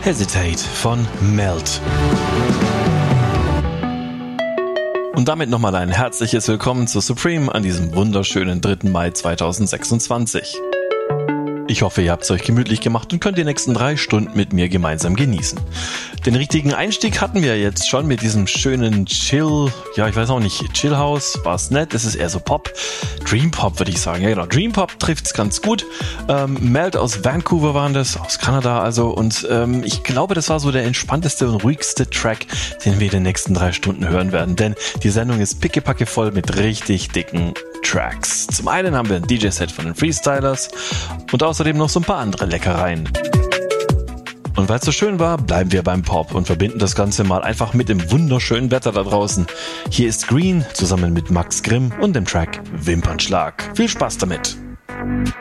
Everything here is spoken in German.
Hesitate von Melt. Und damit nochmal ein herzliches Willkommen zu Supreme an diesem wunderschönen 3. Mai 2026. Ich hoffe, ihr habt es euch gemütlich gemacht und könnt die nächsten 3 Stunden mit mir gemeinsam genießen. Den richtigen Einstieg hatten wir jetzt schon mit diesem schönen Chill, ja ich weiß auch nicht, Chillhouse, war es nett, es ist eher so Pop, Dream Pop würde ich sagen, ja genau, Dream Pop trifft's ganz gut. Melt aus Vancouver waren das, aus Kanada also, und ich glaube, das war so der entspannteste und ruhigste Track, den wir in den nächsten 3 Stunden hören werden, denn die Sendung ist pickepacke voll mit richtig dicken Tracks. Zum einen haben wir ein DJ-Set von den Freestylers und außerdem noch so ein paar andere Leckereien. Und weil es so schön war, bleiben wir beim Pop und verbinden das Ganze mal einfach mit dem wunderschönen Wetter da draußen. Hier ist Green zusammen mit Max Grimm und dem Track Wimpernschlag. Viel Spaß damit!